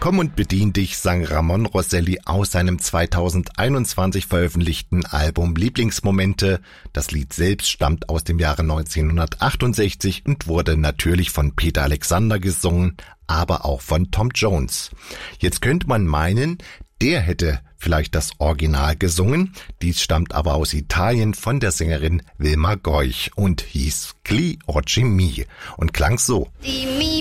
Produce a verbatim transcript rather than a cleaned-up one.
Komm und bedien dich, sang Ramon Rosselli aus seinem zweitausendeinundzwanzig veröffentlichten Album Lieblingsmomente. Das Lied selbst stammt aus dem Jahre neunzehnhundertachtundsechzig und wurde natürlich von Peter Alexander gesungen, aber auch von Tom Jones. Jetzt könnte man meinen, der hätte vielleicht das Original gesungen. Dies stammt aber aus Italien von der Sängerin Vilma Goich und hieß Cli Oggi Mi und klang so. Dimmi